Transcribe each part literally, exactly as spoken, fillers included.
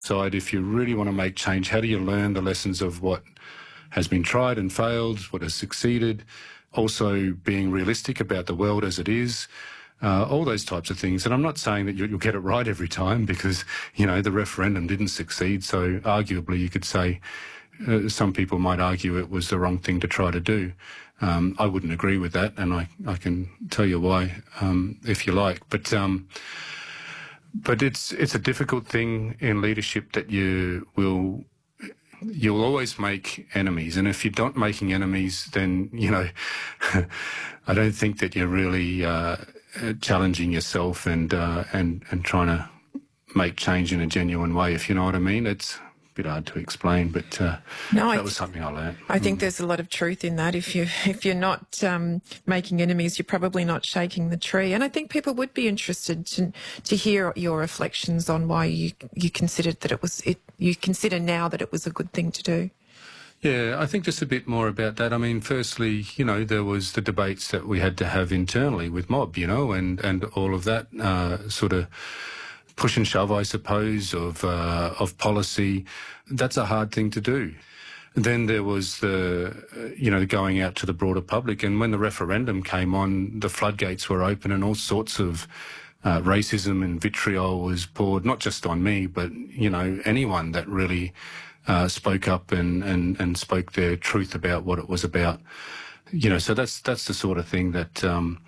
side, if you really want to make change, how do you learn the lessons of what has been tried and failed, what has succeeded, also being realistic about the world as it is, uh, all those types of things. And I'm not saying that you'll get it right every time because, you know, the referendum didn't succeed. So arguably you could say uh, some people might argue it was the wrong thing to try to do. Um, I wouldn't agree with that, and I, I can tell you why um, if you like. But um, but it's it's a difficult thing in leadership that you will you'll always make enemies, and if you're not making enemies, then you know I don't think that you're really uh, challenging yourself and uh, and and trying to make change in a genuine way. If you know what I mean, it's a bit hard to explain, but uh, no, that I was something I learned. I think mm. there's a lot of truth in that. If you if you're not um, making enemies, you're probably not shaking the tree. And I think people would be interested to to hear your reflections on why you you considered that it was it you consider now that it was a good thing to do. Yeah, I think just a bit more about that. I mean, firstly, you know, there was the debates that we had to have internally with Mob, you know, and and all of that uh, sort of push and shove, I suppose, of uh, of policy. That's a hard thing to do. Then there was the, uh, you know, going out to the broader public. And when the referendum came on, the floodgates were open and all sorts of uh, racism and vitriol was poured, not just on me, but, you know, anyone that really uh, spoke up and, and, and spoke their truth about what it was about. You know, so that's, that's the sort of thing that um,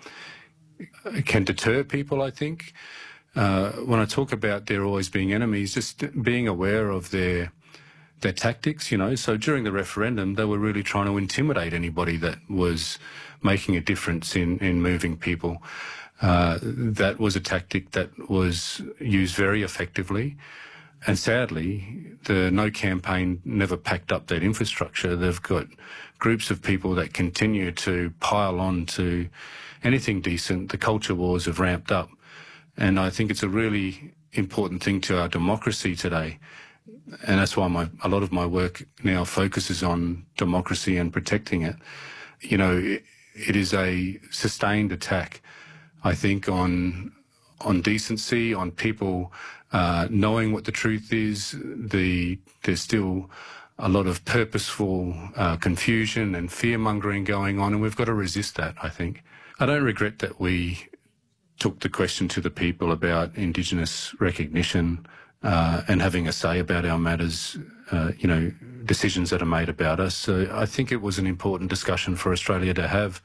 can deter people, I think. Uh, when I talk about there always being enemies, just being aware of their their tactics, you know. So during the referendum, they were really trying to intimidate anybody that was making a difference in, in moving people. Uh, that was a tactic that was used very effectively. And sadly, the No campaign never packed up that infrastructure. They've got groups of people that continue to pile on to anything decent. The culture wars have ramped up. And I think it's a really important thing to our democracy today. And that's why my, a lot of my work now focuses on democracy and protecting it. You know, it, it is a sustained attack, I think, on on decency, on people uh, knowing what the truth is. The There's still a lot of purposeful uh, confusion and fear-mongering going on, and we've got to resist that, I think. I don't regret that we took the question to the people about Indigenous recognition uh, and having a say about our matters, uh, you know, decisions that are made about us. So I think it was an important discussion for Australia to have.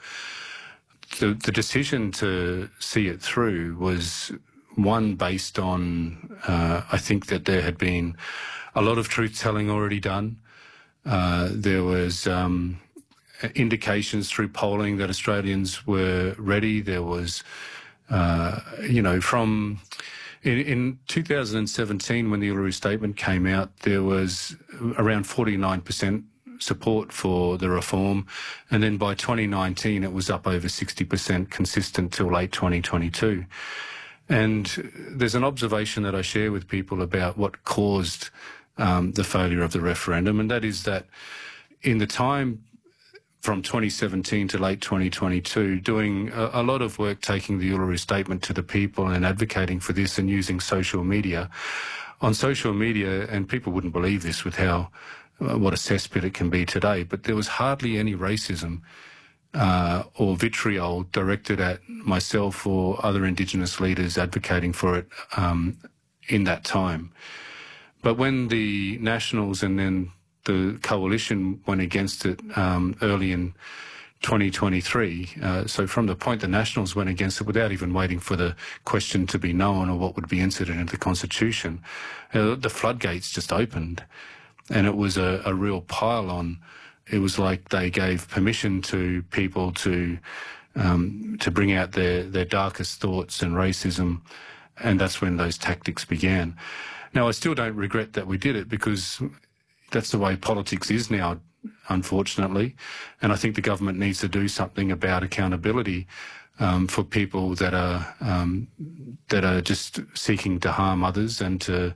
The, the decision to see it through was one based on, uh, I think that there had been a lot of truth-telling already done. Uh, there was um, indications through polling that Australians were ready. There was Uh, you know, from in, in two thousand seventeen, when the Uluru Statement came out, there was around forty-nine percent support for the reform. And then by twenty nineteen, it was up over sixty percent, consistent till late twenty twenty-two. And there's an observation that I share with people about what caused um, the failure of the referendum, and that is that in the time from twenty seventeen to late twenty twenty-two, doing a, a lot of work taking the Uluru Statement to the people and advocating for this and using social media. On social media, and people wouldn't believe this with how, uh, what a cesspit it can be today, but there was hardly any racism uh, or vitriol directed at myself or other Indigenous leaders advocating for it um, in that time. But when the Nationals and then the coalition went against it um, early in twenty twenty-three. Uh, so from the point the Nationals went against it without even waiting for the question to be known or what would be inserted into the Constitution, uh, the floodgates just opened, and it was a, a real pile-on. It was like they gave permission to people to um, to bring out their, their darkest thoughts and racism, and that's when those tactics began. Now, I still don't regret that we did it, because that's the way politics is now, unfortunately. And I think the government needs to do something about accountability um, for people that are um, that are just seeking to harm others and to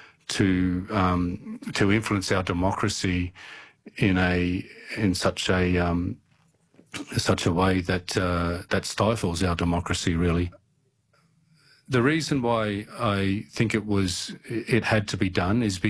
to um, to influence our democracy in a in such a um, such a way that uh, that stifles our democracy, really. the reason why I think it was it had to be done is because